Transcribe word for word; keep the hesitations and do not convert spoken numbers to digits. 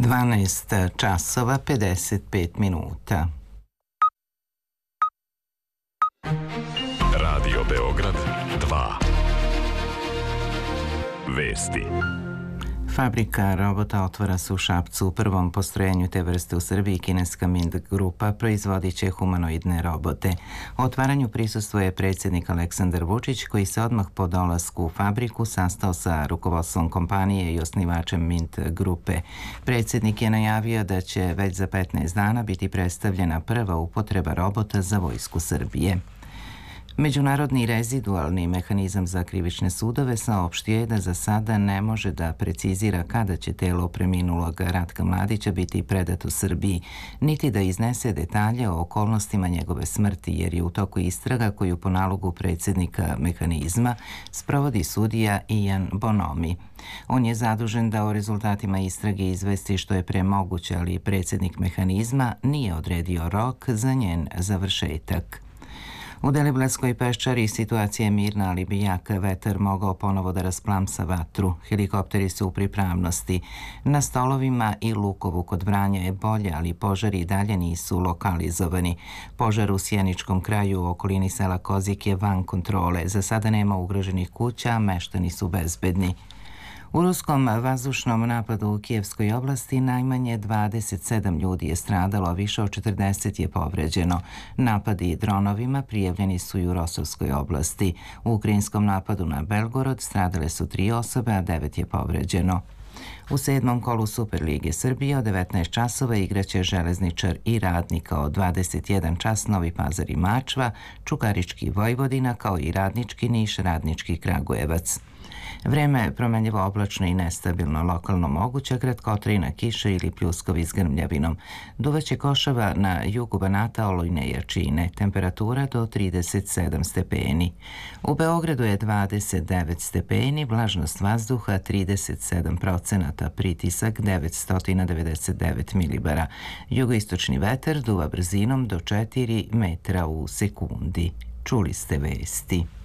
dvanaest časova pedeset pet minuta. Radio Beograd dva. Vesti. Fabrika robota otvara se u Šapcu. U prvom postrojenju te vrste u Srbiji kineska Mind grupa proizvodit će humanoidne robote. O otvaranju prisustvuje predsjednik Aleksandar Vučić, koji se odmah po dolasku u fabriku sastao sa rukovodstvom kompanije i osnivačem Mind grupe. Predsjednik je najavio da će već za petnaest dana biti predstavljena prva upotreba robota za vojsku Srbije. Međunarodni rezidualni mehanizam za krivične sudove saopštio je da za sada ne može da precizira kada će telo preminulog Ratka Mladića biti predato Srbiji, niti da iznese detalje o okolnostima njegove smrti, jer je u toku istraga koju po nalogu predsjednika mehanizma sprovodi sudija Ian Bonomi. On je zadužen da o rezultatima istrage izvesti što je pre moguće, ali predsjednik mehanizma nije odredio rok za njen završetak. U Deliblatskoj peščari situacija je mirna, ali bi jak vetar mogao ponovo da rasplamsa vatru. Helikopteri su u pripravnosti. Na Stolovima i Lukovu kod Vranja je bolje, ali požari i dalje nisu lokalizovani. Požar u Sjeničkom kraju u okolini sela Kozik je van kontrole. Za sada nema ugroženih kuća, a meštani su bezbedni. U ruskom vazdušnom napadu u Kijevskoj oblasti najmanje dvadeset sedam ljudi je stradalo, a više od četrdeset je povređeno. Napadi dronovima prijavljeni su i u Rostovskoj oblasti. U ukrajinskom napadu na Belgorod stradale su tri osobe, a devet je povređeno. U sedmom kolu Superlige Srbije od devetnaest časova igraće Železničar i Radnika, od dvadeset jedan čas Novi Pazar i Mačva, Čukarički Vojvodina, kao i Radnički Niš, Radnički Kragujevac. Vreme promenljivo oblačno i nestabilno, lokalno moguća kratkotrajna kiša ili pljuskovi s grmljavinom. Duvaće košava na jugu Banata, olujne jačine, temperatura do trideset sedam stepeni. U Beogradu je dvadeset devet stepeni, vlažnost vazduha trideset sedam procenata, pritisak devetsto devedeset devet milibara. Jugoistočni vetar duva brzinom do četiri metra u sekundi. Čuli ste vesti.